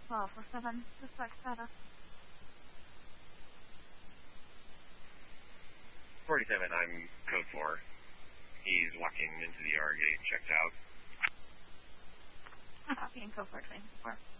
1247, suspect status. 47, I'm code 4. He's walking into the yard getting checked out. Copy and code 424.